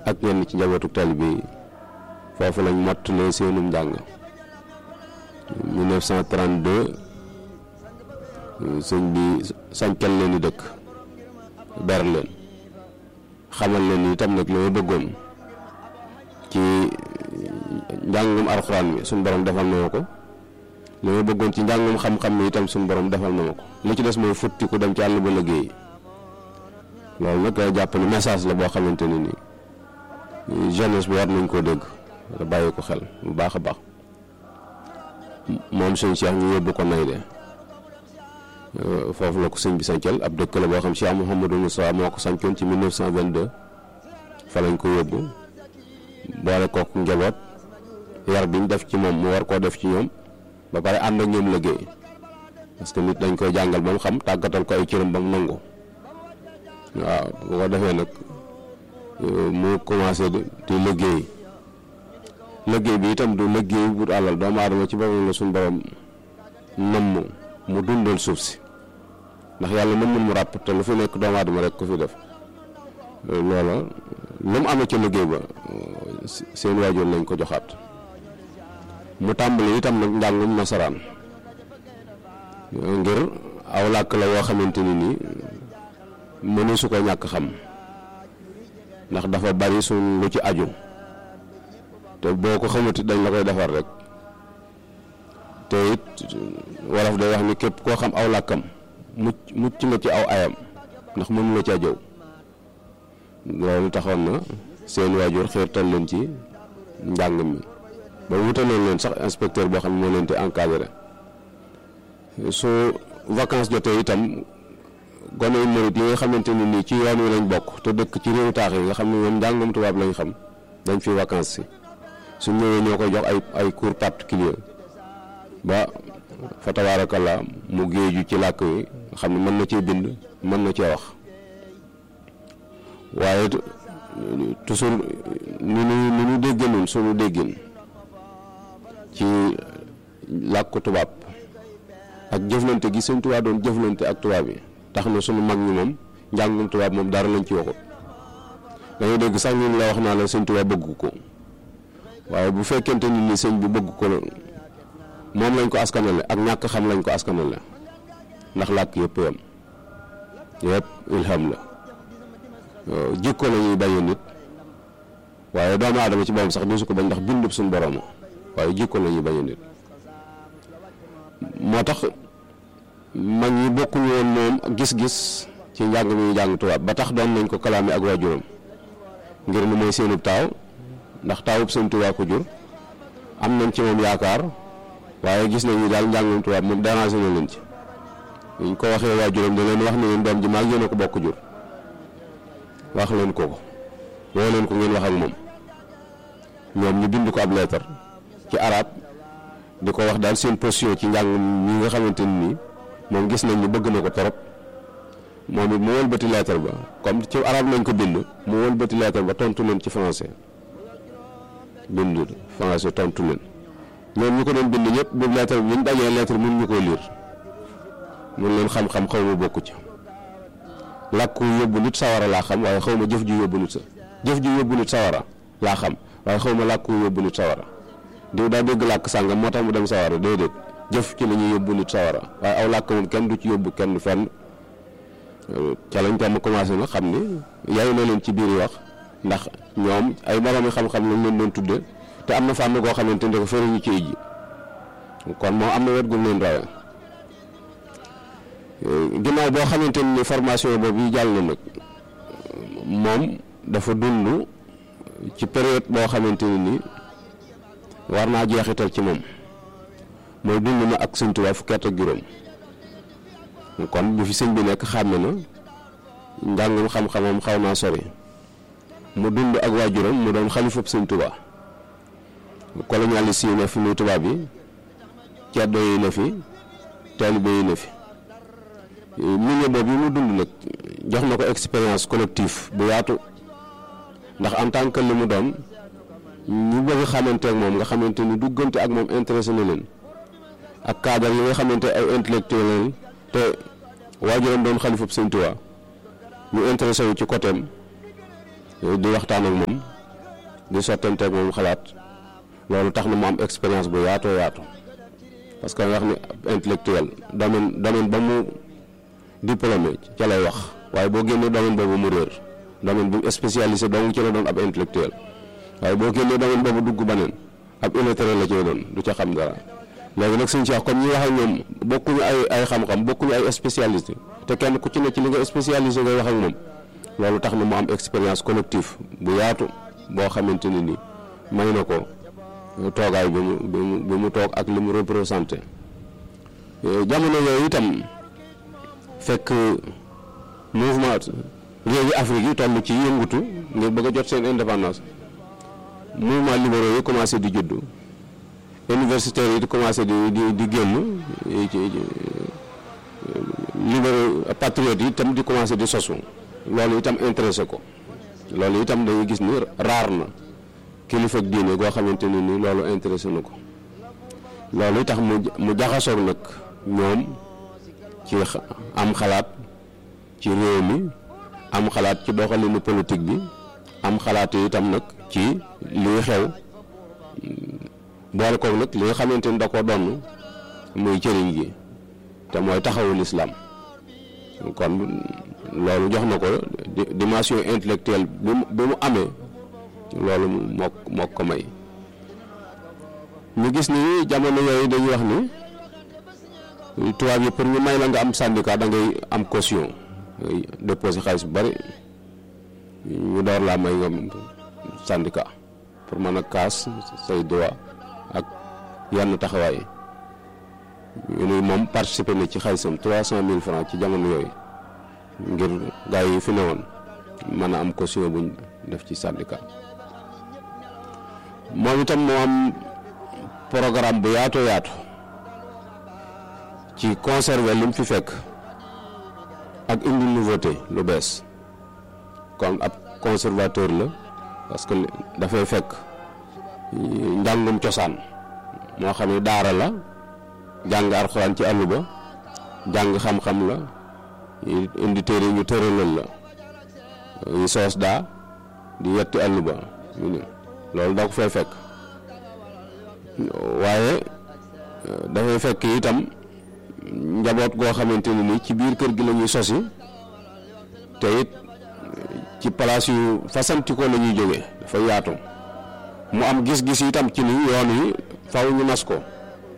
ak ñenn ci njabootu taalibe yi foofu lañ mottalee seenum njàng 1932 sëñ bi sañcal leen di dëkk ber leen xamal leen itam nag li ma bëggoon ci njàngum alxuraan mi suñu borom defal na ma ko li ma bëggoon ci njàngum xam-xam mi itam suñu borom defal na ma ko li ci des mooy futti ku dem ci àll ba liggéey loolu nag jàpp ni message la boo xamante ne ni jeunesse bi war nañ koo dégg la bàyyi ko xel bu baax a baax moom sëñ Cheikh ñu yóbbu ko nay de foofu la ko sëñ bi sancal ab dëkk la boo xam Cheikh Mouhamadou Moussa moo ko sancoon ci 1922 fa lañ ko yóbbu boole kook njaboot yar bi ñu def ci moom mu war koo def ci ñoom ba pare ànd ak ñoom liggéey parce que nit dañ koy jàngal ba mu xam tàggatal ko ay cëram ba mu nangu waaw bu ko defee nag mu commencé di liggéey bi itam du liggéey bu àllal doomu aadama ci boppam la suñu borom namm mu dundal suuf si ndax yàlla mën mu ràpp te lu fi nekk doomu aadama rek ko fi def loola lu mu amee ci liggéey ba seen waajur lañ ko joxaat mu tàmbali itam nag njàngum nasaraan ngir aw làkk la woo xamante ni nii mënu su ko ñàkk xam ndax dafa bari suñ lu ci aju te boo ko xamati dañ la koy defar rek te it wolof day wax ni képp koo xam aw làkkam mucc nga ci aw ayam ndax mënu la caa jëw loolu taxoon na seen waajur xiirtal leen ci njàng mi ba wutaloon leen sax inspecteur boo xam ne moo leen di encadré su vacances jotee itam gone yu murit yi nga xamante ni nii ci yoon wi lañ bokk te dëkk ci réewu taax yi nga xam ne ñoom njàngum tubaab lañ xam dañ fi vacances si su ñëwee ñoo koy jox ay cours particulier ba fa tabaarakallaa mu géeju ci làkk wi nga xam ne mën na cee bind mën na cee wax waaye toujours ni ñu dégganoon suñu déggin ci làkku tubaab ak jëflante gi sëñ tubaab doon jëflante ak tubaab yi tax na sunu mag ñi moom njàngum tubaab moom dara lañ ci waxut dañuy dégg sax ñun la wax naa la sëñ tubaab bëgg ko waaye bu fekkente ni sëñ bi bëgg ko moom lañ ko askanale ak ñàkk xam lañ ko askanale ndax làkk yëpp yam yëpp ilham la jikko la ñuy bañee nit waaye doomu aadama ci boppam sax du su ko bañ ndax bindub suñu borom waaye jikko la ñuy bañee nit moo tax mag ñi bokkuñu woon moom gis-gis ci njàng mi njàng tubaab ba tax doon nañ ko kalaame ak waajuram ngir ni mooy seenub taaw ndax taawub seen tubaab ko jur am nañ ci moom yaakaar waaye gis nañ ni daal njàngum tubaab moom dérangé na leen ci ñu ko waxee waajuram da leen wax ne leen doom ji maag yéen a ko bokk jur wax leen ko woo leen ko ngeen wax ak moom ñoom ñu bind ko ab leetar ci arab di ko wax daal seen position ci njàng ñi nga xamante ni nii moom gis nañ ni bëgg na ko torop moom it mu wëlbati lettre ba comme ci arabe lañ ko bind mu wëlbati lettre ba tontu leen ci français bind français tontu leen ñoom ñu ko doon bind ñëpp bu lettre bi ñu dajee lettre mun ñu koy lire mun leen xam-xam xaw ma bokku ci làkku yóbbu nit sawara laa xam waaye xaw ma jëf ju yóbbu nit jëf ju yóbbu nit sawara laa xam waaye xaw ma làkku yóbbu nit sawara diw daa dégg làkk sàngam moo tax mu dem sawara déedéet jëf ci la ñuy yóbbu nit sawara waaye aw làkk moom kenn du ci yóbbu kenn fenn ca lañ tam commencé na xam ni yaay na leen ci biir yi wax ndax ñoom ay boroomi xam-xam lañ leen doon tudde te am na fànn koo xamante ne ko fëriñu ci ijji kon moom am na wet gu leen rawee ginnaaw boo xamante ni formation boobu yi jàll na nag moom dafa dund ci période boo xamante ni war naa jeexital ci moom mooy dund na ak sëñ Tuubaa fukki at ak juróom kon bu fi sëñ bi nekk xàmme na njàngum xam-xamam xaw naa sori mu dund ak waajuram mu doon xalifab sëñ Tuubaa colonialiste yi ne fi muy tubaab yi ceddo yi ne fi taalibe yi ne fi milieu boobu yi mu dund nag jox na ko expérience collective bu yaatu ndax en tant que li mu doon ñu bëgg xamante ak moom nga xamante ni duggante ak moom intéressé na leen ak cadre yi nga xamante ay intellectuel te waajuram doon xalifab sëñ Tuubaa ñu intéressé wu ci côté am di waxtaan ak moom di sottanteeg moom xalaat loolu tax na mu am expérience bu yaatoo yaatu parce que nga xam ne intellectuel domaine ba mu diplômé ca lay wax waaye boo génnee domaine boobu mu réer domaine bu spécialisé dong ci la doon ab intellectuel waaye boo génnee domaine boobu dugg baneen ab illettré la cay doon du ca xam dara léegi nag sëñ Cheikh comme ñi wax ak ñoom bokkuñu ay xam-xam bokkuñu ay spécialité te kenn ku ci ne ci li nga spécialisé ngay wax ak moom loolu tax na mu am expérience collective bu yaatu boo xamante ne ni may na ko toogaay bi mu toog ak li mu représenté jamono yooyu itam fekk mouvement réewi Afrique yi toll ci yëngutu ngir bëgg a jot seen indépendance mouvement libéraux yi commencé di juddu universitaires yi di commencé di génn libéraux patriotes yi itam di commencé di sosu loolu itam intéressé ko loolu itam dañuy gis ni raar na kilifa ak diine goo xamante ne ni loolu intéressé na ko loolu tax mu jaxasoog nag ñoom ci am xalaat ci réew mi am xalaat ci doxalinu politique bi am xalaat yi itam nag ci liy xew boole koog nag li nga xamante ni da ko donn muy cëriñ gi te mooy taxawu lislaam kon loolu jox na ko dimension intellectuelle bi mu amee loolu moo ko may ñu gis ni jamono yooyu dañuy wax ni tubaab yi pour ñu may la nga am syndicat da ngay am caution déposé xaalis bu bari ñu door laa may nga syndicat pour mën a kaas say droit ak yenn taxawaay yi ñu moom participé na ci xaalisam 300,000 francs ci jamono yooyu ngir gaa yi fi newoon mën a am caution buñ def ci syndicat moom itam moo am programme bu yaatu ci conserver li mu fi fekk ak indi nouveauté lu bees kon ab conservateur la parce que dafay fekk njàngum cosaan moo xam ne daara la jàng alxuraan ci àll ba jàng xam-xam la indi téere ñu tëralal la yu soos daa di yetti àll ba loolu da ko fay fekk waaye dafay fekk itam njaboot goo xamante ne ni ci biir kër gi la ñuy sosi te it ci place yu fasantikoo la ñuy jógee dafa yaatu mu am gis-gis itam ci ni yoon yi faaw ñu nas ko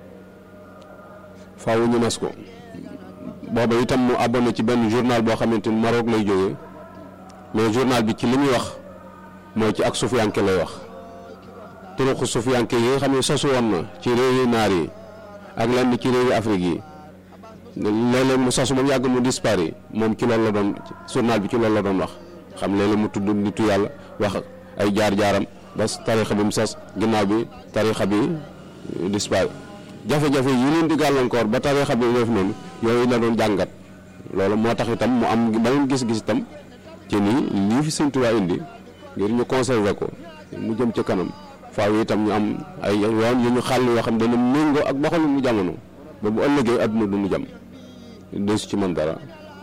booba itam mu abonné ci benn journal boo xamante ni Maroc lay jógee mais journal bi ci li muy wax mooy ci ak sufiyanke lay wax turuqu sufiyanke yi nga xam ne sosu woon na ci réewi naar yi ak lenn ci réewi Afrique yi léeg-léeg mu sosu moom yàgg mu dispari moom ci loolu la doon journal bi ci loolu la doon wax xam léeg-léeg mu tudd nitu yàlla wax ay jaar-jaaram ba tarixa bi mu sas ginnaaw bi tarixa bi dispari jafe-jafe yi leen di gàllankoor ba tarixa bi def noonu yooyu la doon jàngat loolu moo tax itam mu am beneen gis-gis itam ci nii lii fi Sëñ Tuubaa indi ngir ñu conserver ko mu jëm ci kanam faaw itam ñu am ay yoon yu ñu xàll yoo xam dana méngoo ak doxalinu jamono ba bu ëllëgee adduna du ñu jam desu ci mën dara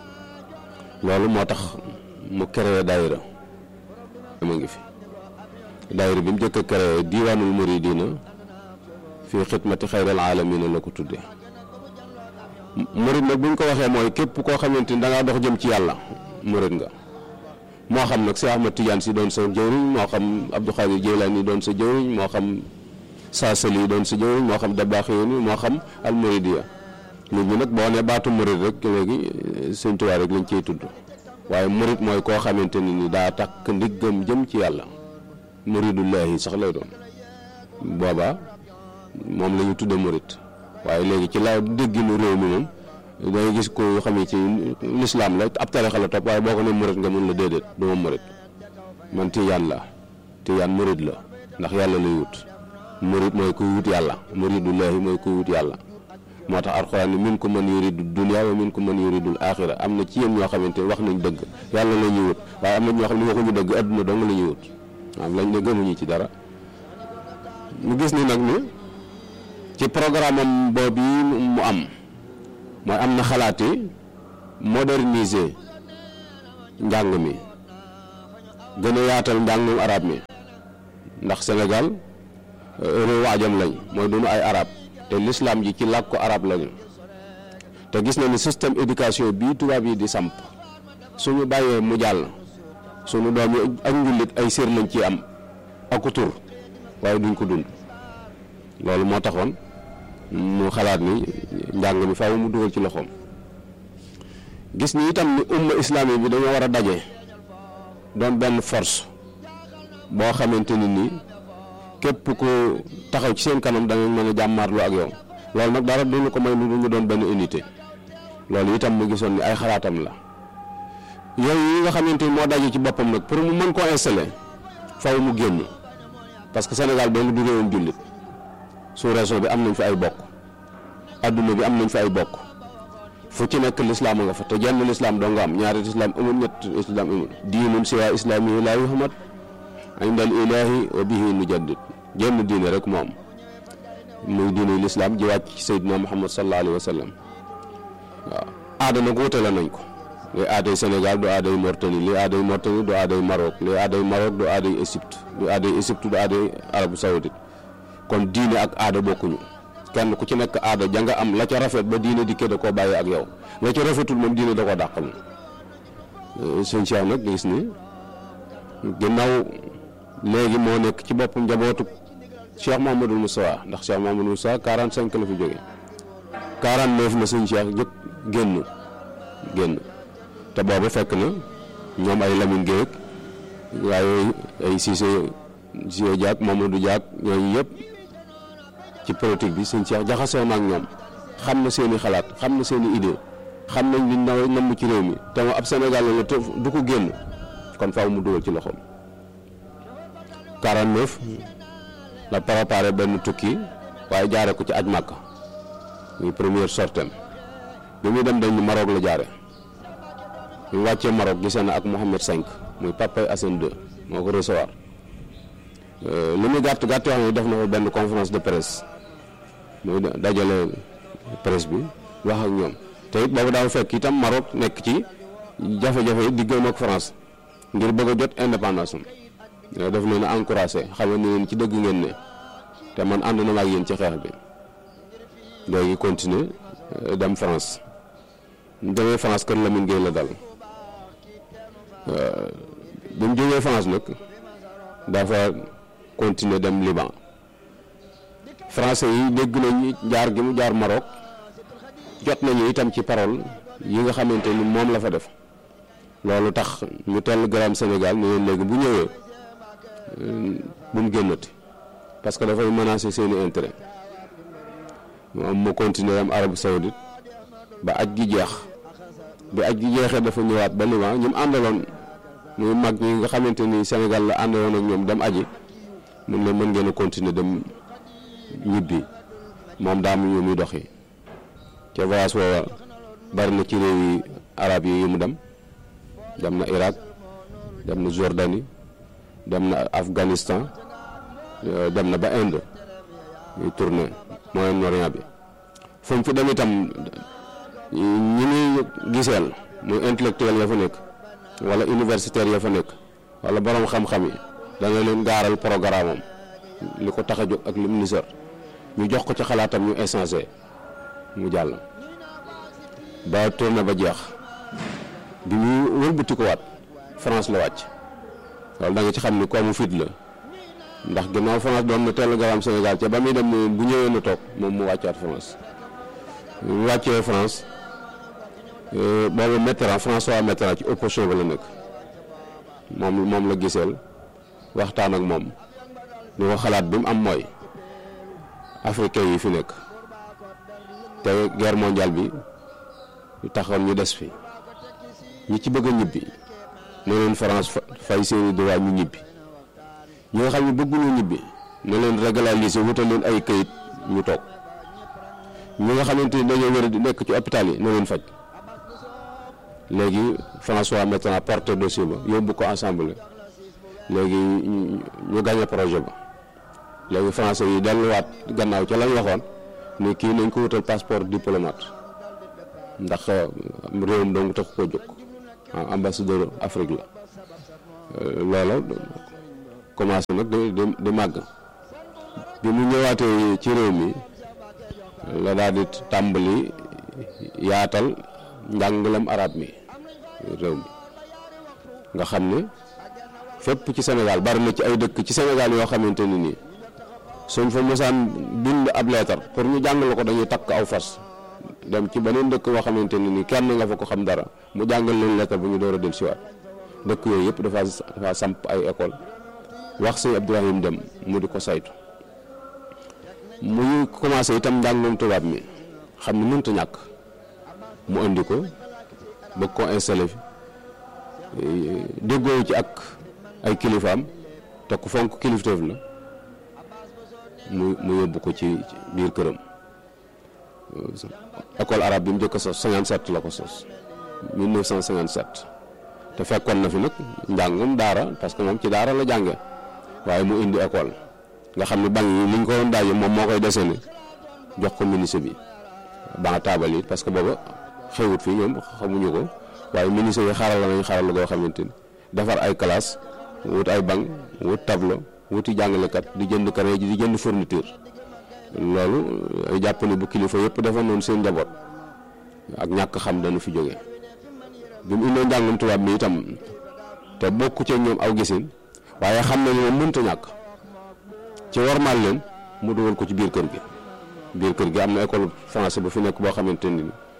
loolu moo tax mu créé daayira ma ngi fi daayira bi mu jëkk a créé diiwaanul muridina fii xidmati xayral aalamiina la ko tuddee murid nag bu ñu ko waxee mooy képp koo xamante ni da ngaa dox jëm ci yàlla murid nga moo xam nag Cheikh Ahmad Tidiane si doon sa jëwriñ moo xam Abdou Khadir Jeylaani doon sa jëwriñ moo xam Saasali doon sa jëwriñ moo xam Dabaax yooni moo xam al muridiya nit ñi nag boo ne baatu murid rek léegi Sëñ Tuubaa rek lañ ciy tudd waaye murid mooy koo xamante ni daa takk ndiggam jëm ci yàlla muridullahi sax lay doon booba moom la ñu tudde murid waaye léegi ci la dégginu réew mi moom dangay gis ko xam ne ci lislaam la ab tarixa la topp waaye boo ko ne murid nga mun la déedéet du ma murid man tijaan la tijaan murid la ndax yàlla lay wut murid mooy kuy wut yàlla muridullahi mooy kuy wut yàlla moo tax alxuraan ni minkum man yuridu dunya wa minkum man yuridul axira am na ci yéen ñoo xamante wax nañ dëgg yàlla la ñuy wut waaye am na ñoo xam ne waxuñu dëgg adduna dong la ñuy wut am lañ ne gëmuñu ci dara ñu gis ni nag ni ci programme am boobu mu am mooy am na xalaati moderniser njàng mi gën a yaatal njàngum arab mi ndax Sénégal réewu ajam lañ mooy duñu ay arab te l'islam ji ci làkk ko arab lañu te gis na ni système éducation bii tubaab yi di samp suñu bàyyee mu jàll suñu doom yi ak njullit ay sér lañ ci am aku tur waaye duñ ko dund loolu moo taxoon mu xalaat ni njàng mi faaw mu dugal ci loxoom gis ni itam ni umma islami bi dañoo war a daje doon benn force boo xamante ni nii képp ku taxaw ci seen kanam da nga mën a jàmmaarloo ak yow loolu nag dara duñu ko may lu ñu doon benn unité loolu itam mu gisoon ni ay xalaatam la yooyu yi nga xamante ni moo daje ci boppam nag pour mu mën koo installer faw mu génn parce que Sénégal doo nga du réewum jullit sous-région bi am nañ fi ay bokk adduna bi am nañ fi ay bokk fu ci nekk lislaam nga fa te jenn lislaam doo nga am ñaari lislaam amul ñett lislaam amul diinun siwa islaami laa yuhmad indal ilaahi wa bihi nujaddid jenn diine rek moom muy diine lislaam ji wàcc ci Seydina Muhammad sallallahu alayhi wa sallam waaw aada nag wutale nañ ko li aaday Sénégal du aaday Mauritanie li aaday Mauritanie du aaday Maroc li aaday Maroc du aaday Égypte du aaday Égypte du aaday Arabie Saoudite kon diine ak aada bokkuñu kenn ku ci nekk aada ja nga am la ca rafet ba diine dikkee da koo bàyyi ak yow la ca rafetul moom diine da koo dàqal sëñ Cheikh nag gis ni ginnaaw léegi moo nekk ci boppam njabootu Cheikh Mouhamadou Moussa ndax Cheikh Mouhamadou Moussa 45 la fi jógee 49 la sëñ Cheikh jëkk génn te boobu fekk na ñoom ay Lamine Gueye waaye ay Cissé Diack Mamadou Diack ñooñu yëpp ci politique bi sëñ Cheikh jaxasoo na ak ñoom xam na seen i xalaat xam na seen i idée xam nañ liñ namm ci réew mi te ab Sénégal la te du ko génn kon faaw mu dugal ci loxoom 49 la préparé benn tukki waaye jaare ko ci aj Màkka muy première sortem bi muy dem dañ ni Maroc la jaare ñu wàccee Maroc gisee na ak Mohamed V muy papay Hassan II moo ko recevoir li muy gàtt wax ne def na fa benn conférence de presse muy dajale presse bi wax ak ñoom te it boobu daaw fekk itam Maroc nekk ci jafe-jafe yi diggam ak France ngir bëgg a jot indépendance am daf leen a encouragé xamal ne leen ci dëgg ngeen ne te man ànd na ma ak yéen ci xeex bi léegi continuer dem France mu demee France kër Lamine Gueye la dal bi mu jógee France nag dafa continuer dem Liban français yi dégg nañu jaar gi mu jaar Maroc jot nañu itam ci parole yi nga xamante ni moom la fa def loolu tax ñu télégramme Sénégal ne leen léegi bu ñëwee bu mu génnati parce que dafay menacer seeni intérêt moom mu continuer am Arabie Saoudite ba aj gi jeex bi aj gi jeexee dafa ñëwaat ba Liban ñi mu àndaloon muy mag ñi nga xamante ni Sénégal la àndaloon ak ñoom dem aji mun leen mën ngeen a continuer dem ñibbi moom daa mu ñu muy doxi ca voyage woowa bari na ci réew yi arab yi mu dem na Irak dem na Jordanie dem na Afghanistan dem na ba Inde muy tourné Moyen-Orient bi fu mu fi dem itam ñi muy giseel muy intellectuel ya fa nekk wala universitaire ya fa nekk wala borom xam-xam yi dana leen gaaral programme am li ko tax a jóg ak li mu nisar ñu jox ko ci xalaatam ñu échanger mu jàll ba tourné ba jeex bi muy wëlbati ko waat France la wàcc loolu da nga ci xam ni ko mu fit la ndax ginnaaw France doon na télégramme Sénégal ca ba muy dem bu ñëwee na toog moom mu wàccaat France mu wàccee France boobu Mitterrand François Mitterrand ci opposition ba la nekk moom la giseel waxtaan ak moom li ko xalaat bi mu am mooy africain yi fi nekk te guerre mondiale bi taxoon ñu des fi ñi ci bëgg a ñibbi ne leen France fay seeni droit ñu ñibbi ñi nga xam ne bëgguñu ñibbi ne leen régulariser wutal leen ay këyit ñu toog ñi nga xamante ni dañoo wér di nekk ci hôpital yi ne leen faj léegi François Mitterrand porté dossier ba yóbbu ko assemblée léegi ñu gagné projet ba léegi français yi delluwaat gannaaw ca lañ waxoon ni kii nañ ko wutal passeport diplomate ndax réewum dong tax ko jóg ambassadeur Afrique la loola commencé nag di màgg bi mu ñëwaatee ci réew mi la daal di tàmbali yaatal njàngalam arab mi réew mi nga xam ne fépp ci Sénégal bari na ci ay dëkk ci Sénégal yoo xamante ni nii suñ fa mosaan bind ab leetar pour ñu jàngale ko dañuy takk aw fas dem ci beneen dëkk boo xamante ni nii kenn nga fa ko xam dara mu jàngal leen leetar bu ñu door a dellusiwaat dëkk yooyu yëpp dafa samp ay école wax sëñ Abdourahim Dem mu di ko saytu muy commencé itam njàngam tubaab mi xam ne mënta ñàkk mu indi ko bëgg ko installé fi déggoo ci ak ay kilifaam te ku fonk kilifteef la mu yóbbu ko ci biir këram. école arabe bi mu njëkk a sos 57 la ko sos 1957 te fekkoon na fi nag njàngum daara parce que moom ci daara la jànge waaye mu indi école nga xam ne banc yi li ñu ko doon daaje moom moo koy dessiné jox ko ministre bi banc taabal yi parce que booba xewut fii ñoom xamuñu ko waaye ministre yi xaral la nañ xaral la goo xamante ni defar ay classe wut ay banc wut tableau wuti jàngalekat di jënd carnet di jënd fourniture loolu ay jàpp ne bu kilifa yëpp defoon noonu seen njaboot ak ñàkk xam dana fi jóge bi mu indee njàngum tubaab mi itam te bokku ci ñoom aw gisin waaye xam nañu moom mënta ñàkk ci warmal leen mu dugal ko ci biir kër gi am na école français bu fi nekk boo xamante ni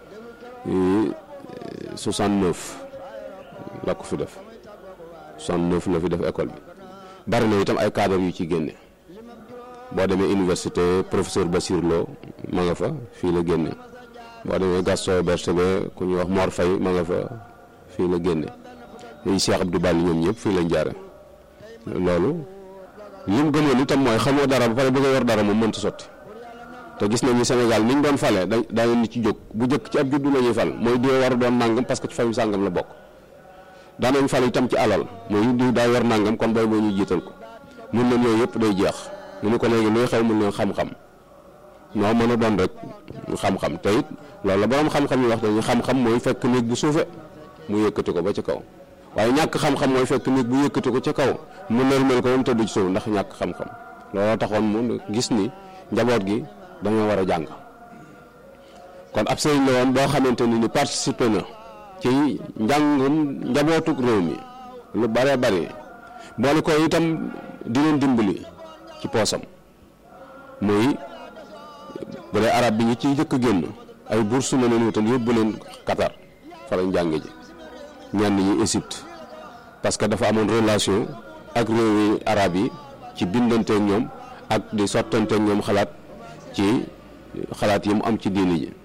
69 la ko fi def 69 la fi def école bi bari na itam ay cadre yu ci génne boo demee université professeur Bassir Lo ma nga fa fii la génne boo demee Gaston Berger ku ñuy wax Mor Faye ma nga fa fii la génne yi Cheikh Abdou Bali ñoom ñëpp fii lañ jaare loolu li mu gëmoon itam mooy xamoo dara ba pare bëgg a yor dara moom mënta sotti te gis nañu Sénégal ni ñu doon fale daa ni ci jóg bu jëkk ci ab juddu la ñuy fal mooy diw war a doon nangam parce que ci famille sàngam la bokk daanañ fal itam ci alal mooy diw daa yor nangam kon booy boo ñu jiital ko mun leen yooyu yëpp day jeex mu ne ko léegi luy xew mun leen xam-xam ñoo mën a doon rek xam-xam te it loolu la borom xam-xam yi wax dañu xam-xam mooy fekk néeg bu suufe mu yëkkati ko ba ci kaw waaye ñàkk xam-xam mooy fekk néeg bu yëkkati ko ci kaw mu nërmel ko ba mu tëdd ci suuf ndax ñàkk xam-xam looloo taxoon mu gis ni njaboot gi dañoo war a jàng kon ab sëriñ la woon boo xamante ni participé na ci njàngum njabootuk réew mi lu bare bari boole ko itam di leen dimbali ci poosam muy bu dee arab bi ñi ci jëkk génn ay bourse la leen wutal yóbbu leen Qatar fa lañ jànge ji ñenn ñi Égypte parce que dafa amoon relation ak réewi arab yi ci bindanteeg ñoom ak di sottanteeg ñoom xalaat ci xalaat yi mu am ci diini ji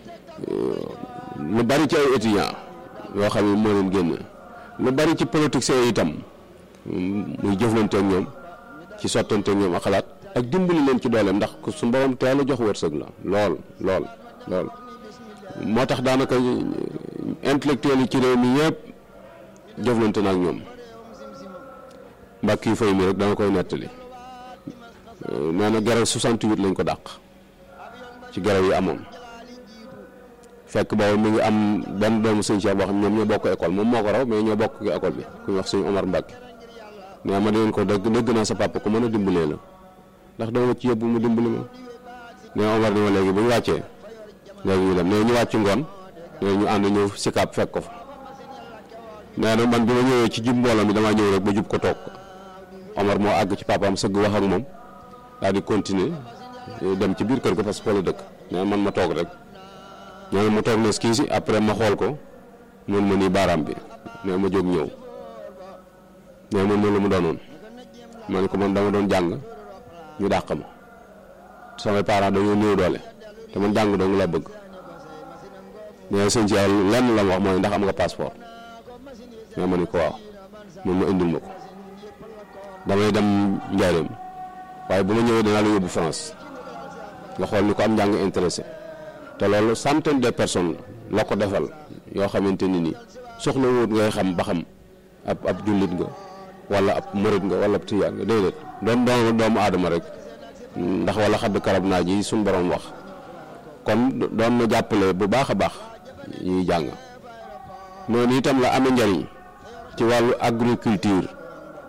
lu bari ci ay étudiants yoo xam ne moo leen génn lu bari ci politiciens yi itam muy jëflanteeg ñoom ci sottanteeg ñoom ak xalaat ak dimbali leen ci dooleem ndax su borom teel a jox wërsëg la lool moo tax daanaka intellectuel yi ci réew mi yëpp jëflante na ak ñoom mbàkk yi fay mi rek danga koy nettali nee na geraw 68 lañ ko dàq ci geraw yi amoon fekk boobu mi ngi am benn doomu sëñ Cheikh boo xam ñoom ñoo bokk école moom moo ko raw mais ñoo bokk ki école bi ku ñu wax sëñ Omar Mbacke nee ma dégg ko dégg naa sa papa ku mën a dimbalee la ndax dama ci yóbbu mu dimbali ma nee Omar ni ma léegi bu ñu wàccee léegi ñu dem nee ñu wàcc ngoon nee ñu ànd ñëw Sicap fekk ko fa nee na man bi ma ñëwee ci jub mbooloo mi damaa ñëw rek ba jub ko toog Omar moo àgg ci papaam sëgg wax ak moom daal di continuer dem ci biir kër ga parce que fa la dëkk nee man ma toog rek nee na mu toog ne kii si après ma xool ko mun ma nii baaraam bi nee ma jóg ñëw nee man la mu doonoon ma ne ko man dama doon jàng ñu dàq ma samay parents dañoo néew doole te man jàng dong laa bëgg nee sëñ si lenn la ma wax mooy ndax am nga passeport nee ma ni ko waaw mun ma indil ma ko damay dem Njaaréem waaye bu ma ñëwee dinaa la yóbbu France nga xool ni ko am njàng intéressé te loolu centaine de personnes la ko defal yoo xamante ni nii soxla wut ngay xam ba xam ab jullit nga wala ab murit nga wala ab tiyaan nga déedéet doon doomu aadama rek ndax wala xadd karab naa ji suñ borom wax kon doon na jàppale bu baax a baax ñuy jàng noonu itam la amee njariñ ci wàllu agriculture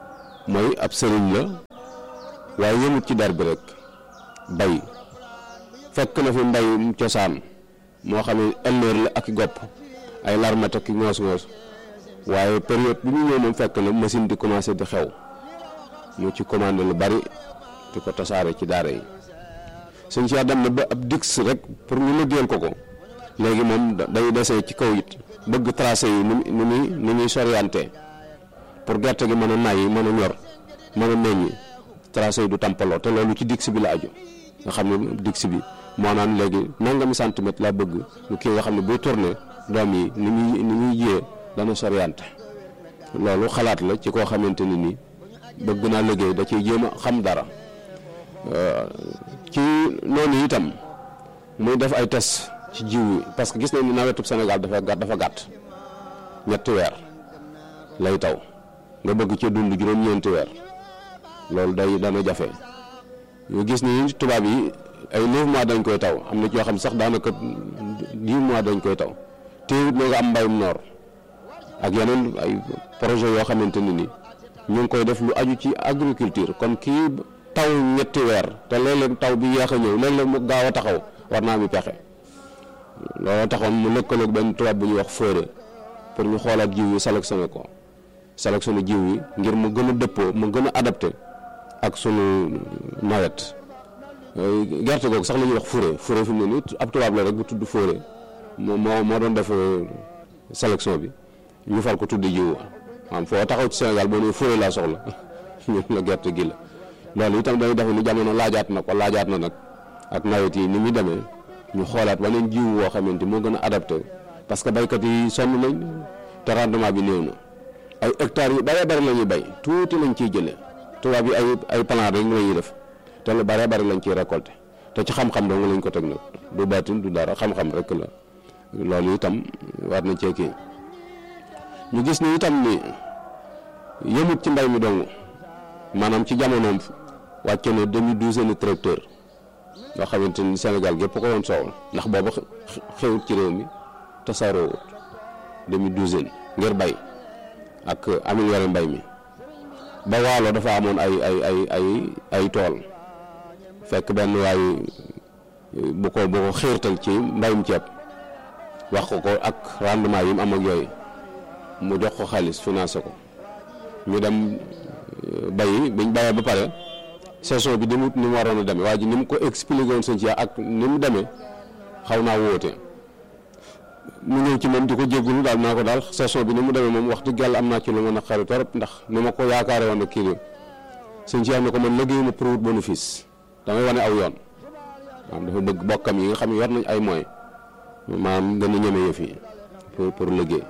mooy ab sëriñ la waaye yëmut ci der bi rek bay fekk na fi mbay cosaan moo xam ne ëllëer la ak gopp ay larmet ak ngoos-ngoos waaye période bi ñu ñëw moom fekk na machine di commencé di xew mu ci commandé lu bari di ko tasaare ci daara yi sëñ Cheikh dem na ba ab dix rek pour ñu liggéeyal ko léegi moom day desee ci kaw it bëgg tracé yi ni muy sorienté pour gerte gi mën a nay mën a ñor mën a meññ tracé yi du tampaloo te loolu ci dix bi la aju nga xam ne dix bi moo naan léegi nangami centimètre laa bëgg mu kii nga xam ne buy tourné doom yi ni muy jiyee dana sorienté loolu xalaat la ci koo xamante ni nii bëgg naa liggéey da ciy jéem a xam dara ci noonu itam muy def ay test ci jiw yi parce que gis nañ ni nawetub Sénégal dafa gàtt ñetti weer lay taw nga bëgg ci dund juróom-ñeenti weer loolu dana jafe ñu gis ni tubaab yi ay 9 mois dañ koy taw am na ci yoo xam sax daanaka 10 mois dañ koy taw teewut ñoo nga am mbayum noor ak yeneen ay projet yoo xamante ni ni ñu ngi koy def lu aju ci agriculture kon kii taw ñetti weer te léeg-léeg taw bi yéex a ñëw léeg-léeg mu gaaw a taxaw war naa mi pexe looloo taxoon mu lëkkaloog benn tubaab bu ñuy wax fóore pour ñu xoolaat jiw yi sélectionné jiw yi ngir mu gën a dëppoo mu gën a adapté ak sunu nawet gerte googu sax la ñuy wax fóore fi mu ne nii ab tubaab la rek bu tudd fóore moo doon def sélection bi ñu fal ko tudd jiw maanaam foo taxaw ci Sénégal boo nee fóore laa soxla ñu la gerte gi la loolu itam dañuy def ni jamono laajaat na nag ak nawet yi ni muy demee ñu xoolaat waneen jiw woo xamante moo gën a adapté parce que baykat yi sonn nañ te rendement bi néew na ay hectares yu bëree bëri la ñuy bay tuuti lañ ciy jëlee tubaab yi ay plan rek la ñuy def te lu bëree bëri lañ ciy récolté te ci xam-xam dong lañ ko teg nag du baatin du dara xam-xam rek la loolu itam war nañ cee kii ñu gis ni itam ni yëmut ci mbay mi dong maanaam ci jamonoom wàcce na demi-douzaine tracteur yoo xamante ni Sénégal gépp ko woon soxla ndax booba xewut ci réew mi tasaaroowut demi-douzaine ngir bay ak améliorer mbay mi ba waalo dafa amoon ay tool fekk benn waay bu ko xiirtal ci mbayum ceeb wax ko ak rendement yi mu am ak yooyu mu jox ko xaalis financé ko ñu dem bayi biñ bayee ba pare saison bi demut ni mu waroon a demee waa ji ni mu ko expliqué woon sëñ ci ak ni mu demee xaw naa wóote mu ñëw ci moom di ko jéggulu daal naa ko daal saison bi ni mu demee moom wax dëgg yàlla am naa ci lu mën a xaru torop ndax ni ma ko yaakaare woon ak kii bi sëñ ci ne ko man liggéeyuma pour wut bénéfice damay wane aw yoon maanaam dafa bëgg bokkam yi nga xam ne yor nañ ay moyens maanaam gën a ñeme yëf yi pour liggéey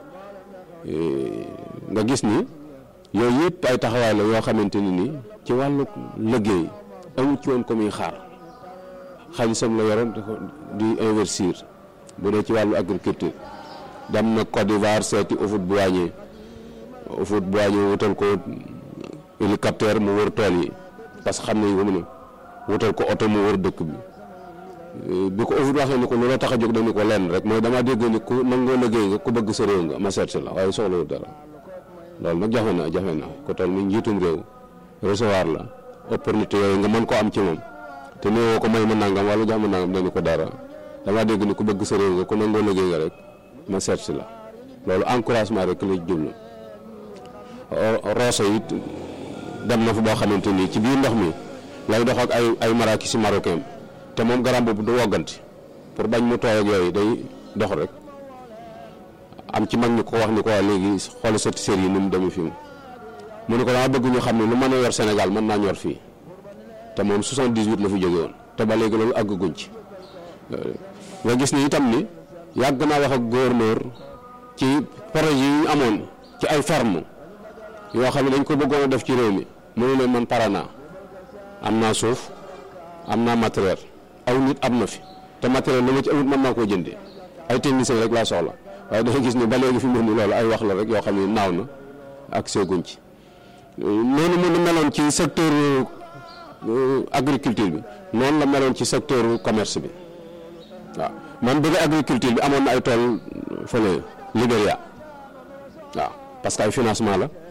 nga gis ni yooyu yëpp ay taxawaay la yoo xamante ni nii ci wàllu liggéey amu ci woon ko muy xaar xaalisam la yoroon di investir bu dee ci wàllu agriculture dem na Côte d'Ivoire seeti Houphouët-Boigny wutal ko hélicoptère mu wër tool yi parce que xam nañ ko mu ne wutal ko oto mu wër dëkk bi ko Houphouët waxee ni ko lu la tax a jóg dañu ko lenn rek mooy dama dégg ni ku nangoo liggéey nga ku bëgg sa réew nga ma seet si la waaye soxlawul dara loolu nag jafe na ko toll ni njiitum réew recevoir la opportunité yooyu nga mën koo am ci moom te néewoo ko may ma nangam wala jox ma nangam dañu ko dara dama dégg ni ku bëgg sa réew nga ku nangoo liggéey nga rek ma seet si la loolu encouragement rek la jublu Rosso it dem na fa boo xamante ni ci biir ndox mi lay dox ak ay marakis marocain te moom garam boobu du wogganti pour bañ mu tooy ak yooyu day dox rek am ci mag ñi ko wax ni ko waa léegi xoolal sa série yi ni mu demee fii mu ne ko dama bëgg ñu xam ne lu mën a yor Sénégal mën naa ñor fii te moom 78 la fi jóge woon te ba léegi loolu àgguñ ci nga gis ni itam ni yàgg naa wax ak gouverneur ci projet yi ñu amoon ci ay ferme yoo xam ne dañ ko bëggoon a def ci réew mi mënu leen man pare naa am naa suuf am naa matériel aw nit am na fi te matériel la ma ci amut mën naa koo jëndee ay technicien rek laa soxla waaye dafa gis ni ba léegi fi mu ne loolu ay wax la rek yoo xam ne naaw na ak seguñ ci noonu mu meloon ci secteur agriculture bi noonu la meloon ci secteur commerce bi waaw man bëgg agriculture bi amoon na ay tool fële Libéria waaw parce que ay financement la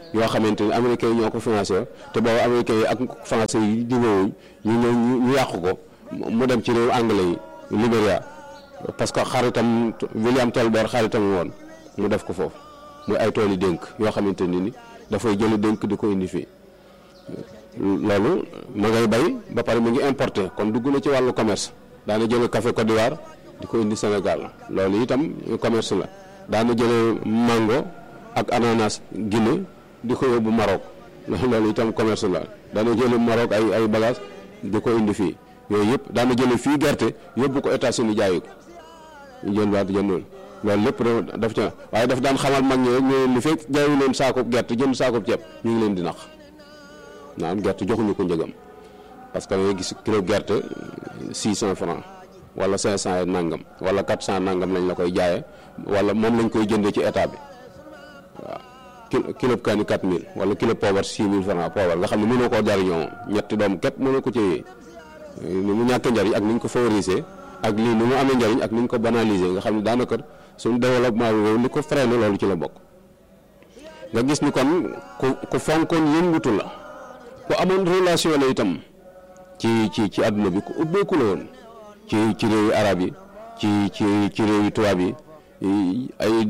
yoo xamante ni américains yi ñoo ko financé te boobu américains yi ak français yi di ñëwuñ ñu yàq ko mu dem ci réew anglais yi Libéria parce que xaritam William Tolbert xaritam woon mu def ko foofu muy ay tool yi dénk yoo xamante ni dafay jëli dénk di ko indi fii loolu ma ngay bay ba pare mu ngi importé kon dugg na ci wàllu commerce daana jële café Côte d'Ivoire di ko indi Sénégal loolu itam commerce la daana jële mango ak ananas Guinée di ko yóbbu Maroc loolu itam commerce la daana jële Maroc ay bagages di ko indi fii yooyu yëpp daana jële fii gerte yóbbu ko États-Unis jaayi ko jël waat jëndoon loolu lépp daf ca waaye daf daan xamal mag ñi rek ñu li fekk jaayu leen saakoob gerte jënd saakoob ceeb ñu ngi leen di nax naan gerte joxuñu ko njëgam parce que nga gis kilo gerte 600 francs wala 500 nangam wala 400 nangam lañ la koy jaayee wala moom lañ koy jëndee ci état bi waaw kilo kaani 4000 wala kilo poobar 6000 francs poobar nga xam ne mënoo koo jariñoo moom ñetti doom képp mënoo ko ci ni mu ñàkk njariñ ak ni ñu ko favoriser ak lii ni mu amee njariñ ak ni ñu ko banaliser nga xam ne daanaka suñu développement bi réew li ko freiné loolu ci la bokk nga gis ni kon ku fonkoon yëngutu la ku amoon relation la itam ci àdduna bi ku ubbeeku la woon ci réewi arab yi ci réewi tubaab yi ay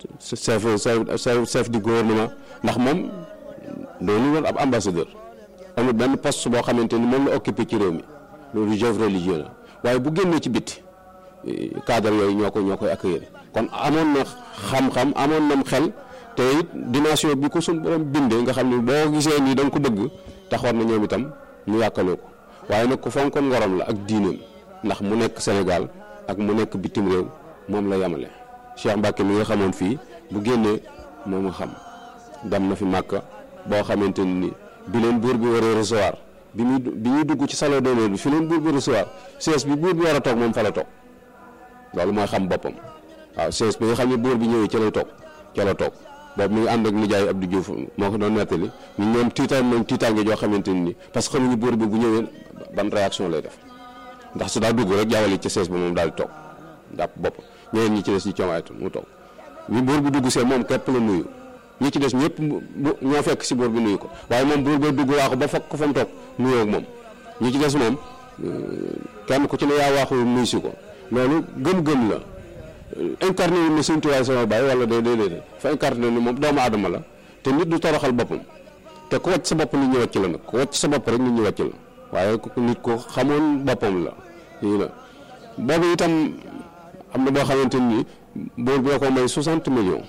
chef du gouvernement ndax moom doonu woon ab ambassadeur amul benn poste boo xamante ni moom la occupé ci réew mi loolu chef religieux la waaye bu génnee ci bitti cadre yooyu ñoo koy accueillir kon amoon na xam-xam amoon na xel te it dimension bi ko suñ borom bindee nga xam ne boo gisee nii da nga ko bëgg taxoon na ñoom itam ñu yàkkaloo ko waaye nag ku fonkoon ngorom la ak diineem ndax mu nekk Sénégal ak mu nekk bitim réew moom la yamale Cheikh Mbacke mi nga xamoon fii bu génnee moom nga xam dem na fi Màkka boo xamante ni bi leen buur bi war a recevoir bi ñuy dugg ci salon d'honneur bi fi leen buur bi recevoir siège bi buur bi war a toog moom fa la toog loolu mooy xam boppam waaw siège bi nga xam ne buur bi ñëwee ca lay toog ca la toog boobu mi ngi ànd ak nijaay Abdou Diouf moo ko doon nettali ñoom tiitaange joo xamante ni parce que xamuñu buur bi bu ñëwee ban réaction lay def ndax su daa dugg rek jaawale ca siège ba moom daal di toog jàpp bopp ñeneen ñi ci des ñu coomaaytu mu toog ñu buur bi dugg see moom képp la nuyu ñi ci des ñëpp ñoo fekk si buur bi nuyu ko waaye moom buur ba dugg waaxu ba fekk ko fa mu toog nuyoo ak moom ñi ci des moom kenn ku ci ne yaa waaxu nuyu si ko loolu gëm-gëm la incarné wu ni Sëñ Tuubaa sama baay wala déedéet fa incarné ni moom doomu aadama la te nit du toroxal boppam te ku wàcc sa bopp nit ñi wàcc la nag ku wàcc sa bopp rek nit ñi wàcc la waaye nit ko xamoon boppam la lii la boobu itam am na boo xamante ni buur bi ko may 60 millions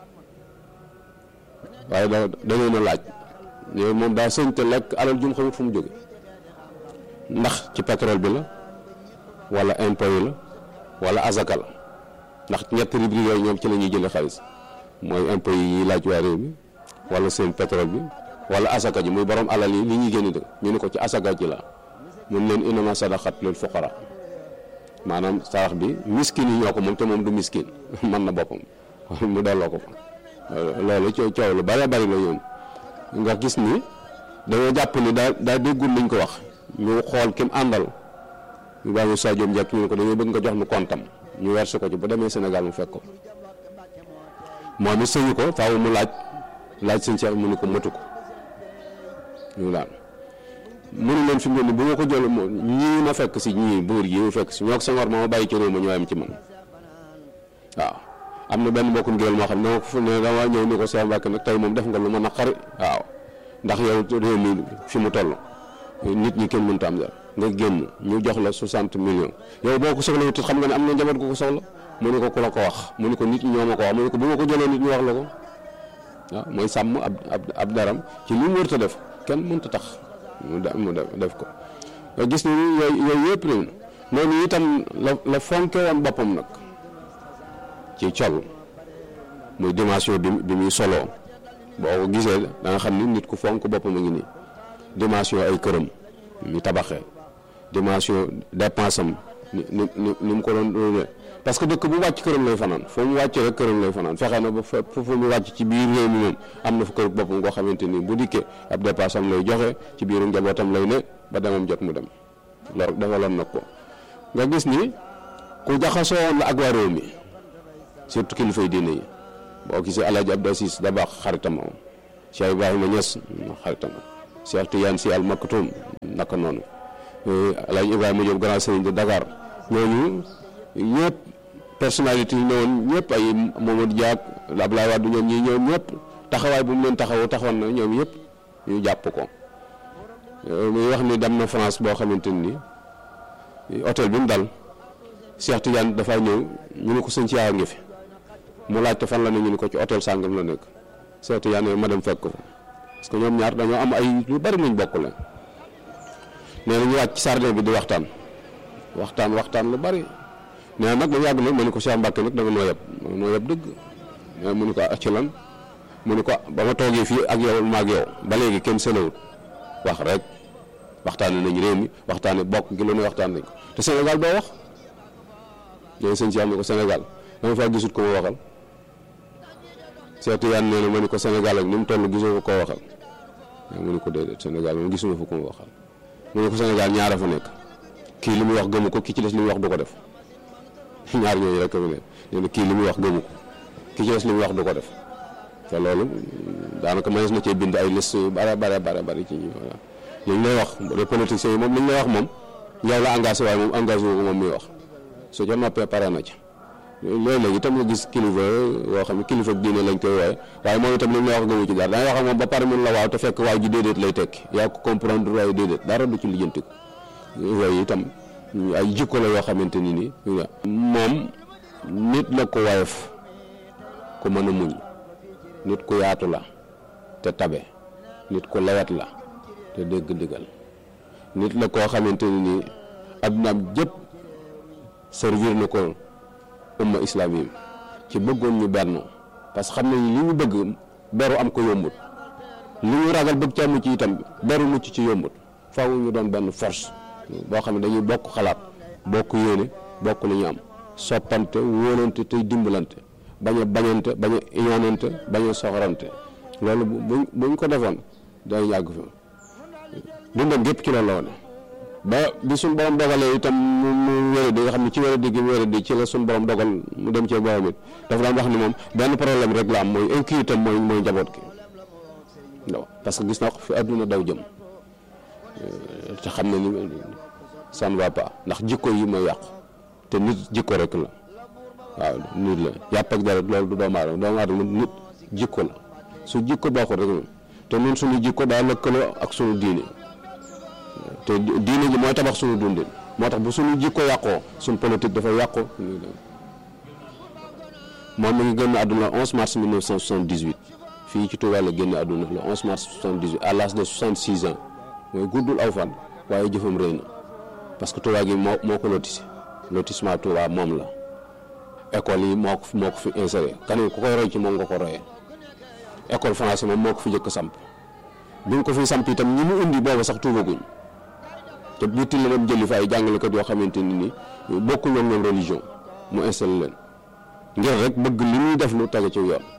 waaye dañoo na laaj ñoom moom daa sëñ te lekk alal jum xamut fu mu jóge ndax ci pétrole bi la wala impôt yi la wala azaka la ndax ñetti rubrique yooyu ñoom ci la ñuy jëlee xaalis mooy impôt yi laaj waa réew mi wala seen pétrole bi wala asaka ji muy borom alal yi li ñuy génn dëkk ñu ne ko ci asaka ji la mun leen innama sadaqat lil fuqara maanaam sarax bi miskin yi ñoo ko moom te moom du miskin mën na boppam mu delloo ko fa loolu coow lu bari bari la yoon nga gis ni dañoo jàpp ni daa déggul liñ ko wax ñu xool kim àndal ñu bàyyi Sadio Ndiak ñu ne ko dañoo bëgg nga jox nu kontam ñu werse ko ci bu demee Sénégal mu fekk ko moom it sëñu ko faaw mu laaj sëñ Cheikh mu ni ko matu ko ñu daal mënu leen fi mu ne bu ma ko jël ñii ma fekk si ñii buur yi ma fekk si ñoo ko Senghor ma bàyyi ci réew ma ñoo am ci man waaw am na benn mbokkum géwél moo xam ne dama ko fu ne dama ñëw ni ko Cheikh Mbacke nag tey moom def nga lu ma naqari waaw ndax yow réew mi fi mu toll nit ñi kenn mënut a am dara nga génn ñu jox la 60 millions yow boo ko soxla wut xam nga ne am na njaboot gu ko soxla mu ne ko ku la ko wax mu ne ko nit ñi ñoo ma ko wax mu ne ko bu ma ko jëlee nit ñi wax la ko waaw mooy sàmm ab daram ci li mu wërta def kenn mënta tax mu def ko nga gis ni yooyu yëpp noonu itam la fonke woon boppam nag ci col muy dimension bi muy soloo boo ko gisee da nga xam ni nit ku fonk boppam a ngi nii dimension ay këram mi tabaxee dimension dépense am ni mu ko doon parce que dëkk bu wàcc këram lay fanaan foo mu wàcc rek këram lay fanaan fexe na ba fu mu wàcc ci biir réew mi moom am na fa kër boppam koo xamante ni bu dikkee ab dépense am lay joxe ci biiru njabootam lay ne ba demam jot mu dem loolu defaloon nag ko nga gis ni ku jaxasoo woon la ak waa réew mi surtout kilifay diine yi boo gisee El Hadj Abdou Aziz da baax xaritam moom Cheikh Ibrahima Niass xaritam Cheikh Tidiane Sy Al Maktoum naka noonu El Hadj Ibrahima Diop grand sëriñ de Dakar ñooñu ñëpp personnalité yi ñëwoon ñëpp ay Mamadou Diak Abdoulaye Wade ñoom ñii ñëw ñëpp taxawaay bu mu leen taxoon na ñoom yëpp ñu jàpp ko muy wax ni dem na France boo xamante ni hôtel bi mu dal Cheikh Tidiane dafaa ñëw ñu ne ko sëñ Cheikh a ngi fi mu laajte fan la ne ñu ne ko ci hôtel sàngam la nekk Cheikh Tidiane ma dem fekk ko parce que ñoom ñaar dañoo am ay lu bari luñ bokk la nee na ñu wàcc ci sardin bi di waxtaan lu bari nee na nag ba yàgg nag ma ne ko Cheikh Mbacke nag da nga noo yeb dëgg mu ne ko ci lan mu ne ko ba ma toogee fii ak yow ma ak yow ba léegi kenn sëlawut wax rek waxtaane nañ réew mi waxtaane bokk gi lu ne waxtaan nañ ko te Sénégal doo wax ñooy sëñ si am ne ko Sénégal dama faa gisut ko ma waxal Cheikh Tidiane nee na ma ne ko Sénégal ak ni mu toll gisoo ko koo waxal mu ne ko déedéet Sénégal moom gisuma fa ko ma waxal mu ne ko Sénégal ñaara fa nekk kii li muy wax gëmu ko ki ci des li muy wax du ko def ñaar ñooyu rek mu ne nee na kii li muy wax gëmu ko ki ci des li muy wax du ko def te loolu daanaka mënees na cee bind ay liste yu bari ci ñu voilà li ñu lay wax les politiciens yi moom li ñu lay wax moom yow la engagé waaye moom engagé wu ko moom muy wax su ca noppee pare na ci loolu léegi itam nga gis kilifa yoo xam ne kilifa diine lañ koy wooye waaye moom itam li ñu lay wax gëmu ci dara dangay wax ak moom ba pare mun la waaw te fekk waay ji déedéet lay tekki yaa ko comprendre waaye déedéet dara du ci lijjanti ko yooyu itam ay jikko la yoo xamante ni nii moom nit la ko woyof ku mën a muñ nit ku yaatu la te tabe nit ku lewet la te dégg ndigal nit la koo xamante ni nii addunaam jëpp servir na ko umma islamique ci bëggoon ñu benn parce que xam nañ li ñu bëgg beru am ko yombut li ñu ragal bëgg ca mucc itam beru mucc ci yombut faaw ñu doon benn force boo xam ne dañuy bokk xalaat bokk yéene bokk li ñu am soppante wóolante tey dimbalante bañ a bañante bañ a iñaanante bañ a soxorante loolu buñ ko defoon day yàgg fi dundam gépp ci loolu la wane ba bi suñ borom dogalee itam mu wéradi nga xam ne ci wéradi gi mu wéradi ci la suñ borom dogal mu dem ci borom it dafa daan wax ni moom benn problème rek la am mooy inquiété mooy njaboot gi waaw parce que gis naa ko fi àdduna daw jëm te xam na ni ça ne va pas ndax jikko yi mooy yàqu te nit jikko rek la waaw nit la yàpp ak dara loolu du doomu aadama nit jikko la su jikko baaxul rek te ñun suñu jikko daa lëkkaloo ak suñu diine te diine ji mooy tabax suñu dundin moo tax bu suñu jikko yàqoo suñu politique dafa yàqu moom mi ngi génn àdduna 11 mars 1978 fii ci Touba la génn àdduna le 11 mars 78 à l'âge de 66 ans mooy guddul aw fan waaye jëfam rëy na parce que Touba gi moo ko lotissé lotissement Touba moom la école yi moo ko fi inséré keneen ku koy roy ci moom nga ko royee école français moom moo ko fi njëkk samp bi nga ko fi samp itam ñi mu indi booba sax tuubaguñ te bitti la dem jëli fa ay jàngalekat yoo xamante ni bokkul woon ñoom religion mu installé leen ngir rek bëgg li ñuy def lu tege ci yoon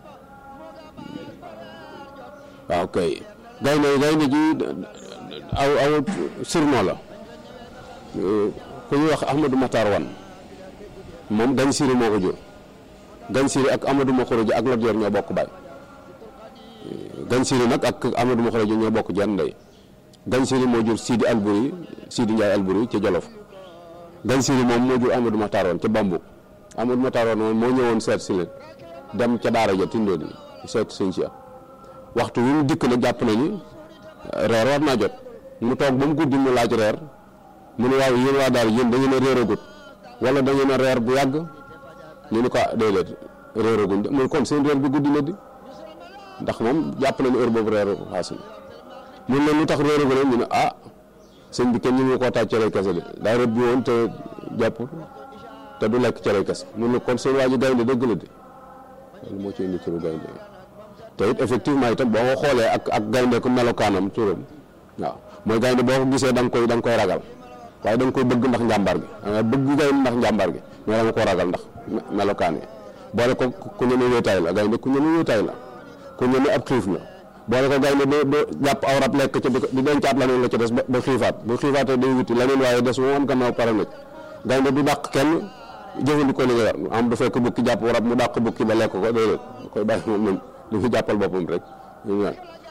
waaw kay gaynde ji aw surnom la ku ñuy wax Ahmadou Matar Wan moom Gagne Siri moo ko jur Gagne Siri ak Amadou Makhourédia ak Lat Joor ñoo bokk baay Gagne Siri nag ak Amadou Makhourédia ñoo bokk jenn ndey Gagne Siri moo jur Sidi Ndiaye Albouri ca Jolof Gagne Siri moom moo jur Amadou Matar Wan ca Bambuk Amadou Matar Wan moom moo ñëwoon seet si leen dem ca daara ja tindoo di seet sëñ si waxtu wi mu dikk nag jàpp nañu reer war naa jot mu toog ba mu guddi mu laaj reer mu ne waaw yéen waa daara yéen da ngeen a réeragut wala da ngeen a reer bu yàgg ñu ne ko déedéet réeraguñ de muy kon seen reer bi guddi na di ndax moom jàpp nañu heure boobu reer xaas na mun leen lu tax réeragu leen ñu ne sëñ bi kenn ñu ngi koo taaj cere kese de daa rëbb bi woon te jàpp te du lekk cere kese mun na kon seen waa ji gaynde dëgg la de loolu moo ci indi turu gaynde te it effectivement itam boo ko xoolee ak gaynde ku melokaanam turam waaw mooy gaynde boo ko gisee da nga koy ragal waaye da nga koy bëgg ndax njàmbaar gi da nga bëgg gaynde ndax njàmbaar gi mais da nga ko ragal ndax melokaan yi boole ko ku ñeme wéetaay la gaynde ku ñeme wéetaay la ku ñeme ab xiif la boole ko gaynde doo jàpp aw rab lekk ca di dencaat laneen la ca des ba xiifaat bu xiifaatee day wuti laneen waaye des moom am gannaaw pare na gaynde du dàq kenn jëfandikoo li nga yor am du fekk bukki jàpp rab mu dàq bukki ba lekk ko déedéet koy bàyyi moom li fi jàppal boppam rek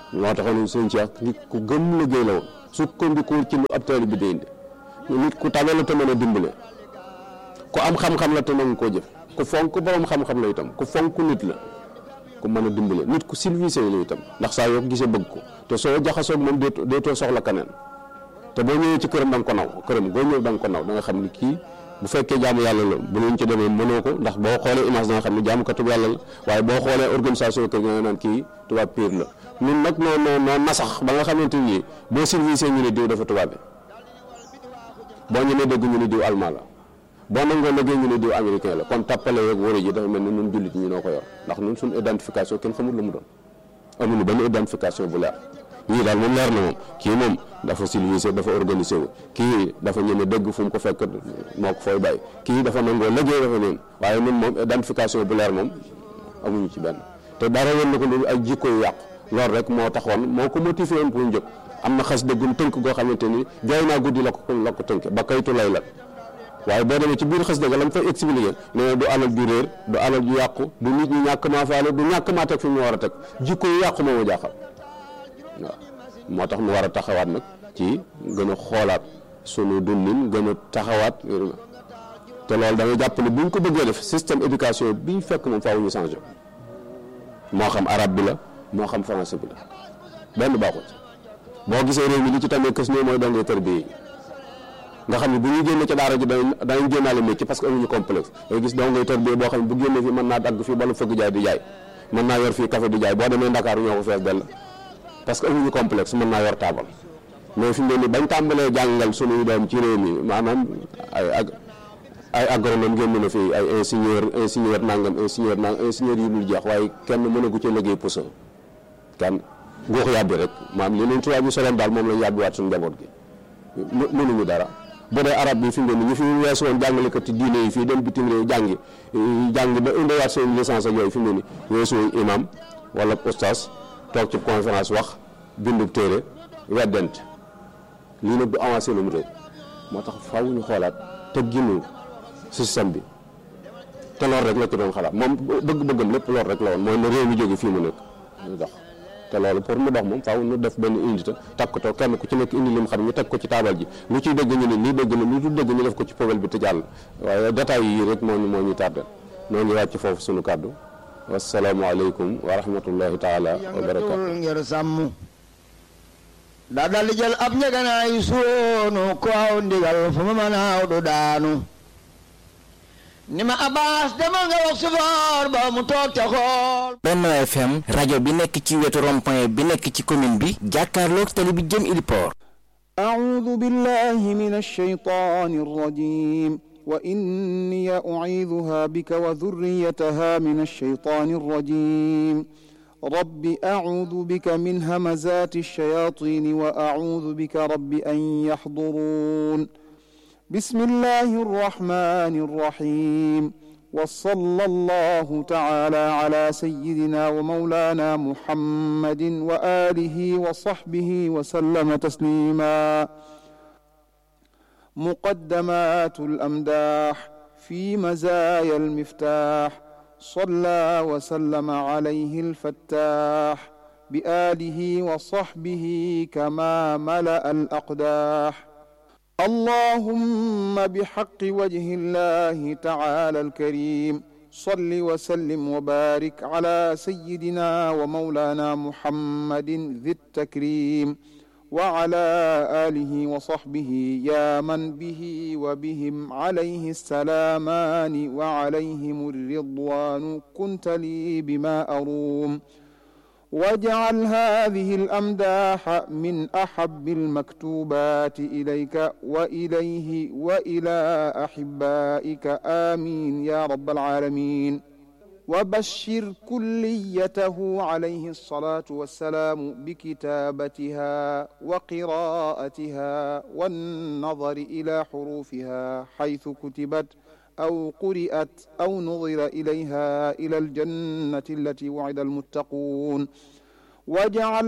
moo taxoon sëñ Cheikh nit ku gëm liggéey la woon sukkandikuwul ci lu ab taalibe bi di indi nit ku tabe la te mën a dimbale ku am xam-xam la te nangu koo jëf ku fonk borom xam-xam la itam ku fonk nit la ku mën a dimbale nit ku civilisé la itam ndax saa yoo gisee bëgg ko te soo jaxasoo ak moom deetoo soxla keneen te boo ñëwee ci këram da nga ko naw këram boo ñëw da nga ko naw da nga xam ni kii bu fekkee jaamu yàlla la bu ñu ci demee mënoo ko ndax boo xoolee image da nga xam ne jaamukatu yàlla la waaye boo xoolee organisation kër nga naan kii tubaab pire la ñun nag noo nasax ba nga xamante ni boo civilisé ñu ne diw dafa tubaab bi boo ñemee dégg ñu ne diw allemand la boo nangoo liggéey ñu ne diw américain la kon tàppale yeeg wóor ji dafa mel ni ñun jullit ñi noo ko yor ndax ñun suñu identification kenn xamul lu mu doon amuñu benn identification bu leer ñii daal moom leer na moom kii moom dafa civilisé dafa organisé wu kii dafa ñeme dégg fu mu ko fekk moo ko fooy bàyyi kii dafa nangoo liggéey dafa noonu waaye ñun moom identification bu leer moom amuñu ci benn te dara woon na ko loolu ay jikko yu yàqu loolu rek moo taxoon moo ko motivé woon pour njëkk am na xas dëggum tënk goo xamante ni jooy naa guddi la ko tënk ba kaytu lay la waaye boo demee ci biir xas dëgg la mu fay expliqué nee na du alal ju réer du alal ju yàqu du nit ñi ñàkk maa faale du ñàkk maa teg fi mu war a teg jikko yu yàqu moo ma jaaxal waaw moo tax mu war a taxawaat nag ci gën a xoolaat sunu dundin gën a taxawaat te loolu da nga jàpp ne bu ñu ko bëggee def système éducation bi ñu fekk moom faaw ñu changé moo xam arabe bi la moo xam français bi la benn baaxut boo gisee réew mi li ci tamee kës ne mooy dongee tërbiye yi nga xam ne bu ñu génne ci daara ji danañ génnaale métier parce que amuñu complexe day gis dongee tërbiye boo xam ne bu génne fii mën naa dagg fii balu fëgg jaay di jaay mën naa yor fii café di jaay boo demee Ndakaaru ñoo ko fees dell parce que amuñu complexe mën naa yor taabal mais fi mu ne nii bañ tàmbalee jàngal suñuy doom ci réew mi maanaam ay agronome génn na fii ay ingénieur nangam ingénieur yu dul jeex waaye kenn mënagu ci liggéey puso kenn nguux yàbbi rek maanaam li leen tubaab yi soloon daal moom lañ yàbbiwaat suñu njaboot gi mënuñu dara bu dee arab bi fi mu ne nii ñu fi weesu woon jàngalekat yi diine yi fii dem bitim réew jàngi ba indiwaat seen licence ak yooyu fi mu ne nii weesu imam wala oustaz toog ci conférence wax bindub téere weddent lii nag du avancé lu mu réew moo tax faaw ñu xoolaat te ginu système bi te loolu rek la ci doon xalaat moom bëgg-bëggam lépp loolu rek la woon mooy na réew mi jóge fii mu nekk ñu dox te loolu pour mu dox moom faaw ñu def benn unité takkatoo kenn ku ci nekk indi lim xam ñu teg ko ci taabal ji lu ciy dëgg ñu ne lii dëgg na lu dul dëgg ñu def ko ci poubelle bi te jàll waaye détails yi rek moo ñu tardé noo ngi wàcc foofu sunu kàddu wasalaamaaleykum wa rahmatullahi taala wa barakaatu ngir sàmm daa dal di jël ab njëganaay suunu ko aw ndigal fu ma mën a aw du daanu ni ma Abbas demal nga wax sufoor ba mu toog ca xool Benno FM rajo bi nekk ci wetu rond-point bi nekk ci commune bi jàkkaarloog tali bi jëm Iliport أعوذ بالله من الشيطان الرجيم وإني أعيذها بك وذريتها من الشيطان الرجيم رب أعوذ بك من همزات الشياطين وأعوذ بك رب أن يحضرون بسم الله الرحمن الرحيم وصلى الله تعالى على سيدنا ومولانا محمد وآله وصحبه وسلم تسليما مقدمات الأمداح في مزايا المفتاح صلى وسلم عليه الفتاح بآله وصحبه كما ملأ الأقداح اللهم بحق وجه الله تعالى الكريم صل وسلم وبارك على سيدنا ومولانا محمد ذي التكريم وعلى آله وصحبه يا من به وبهم عليه السلامان وعليهم الرضوان كنت لي بما أروم واجعل هذه الأمداح من أحب المكتوبات إليك وإليه وإلى أحبائك آمين يا رب العالمين وبشر كليته عليه الصلاة والسلام بكتابتها وقراءتها والنظر إلى حروفها حيث كتبت أو قرئت أو نظر إليها إلى الجنة التي وعد المتقون واجعل